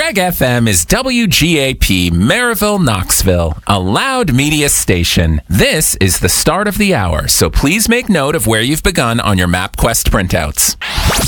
Reg FM is WGAP Maryville, Knoxville, a loud media station. This is the start of the hour, so please make note of where you've begun on your MapQuest printouts.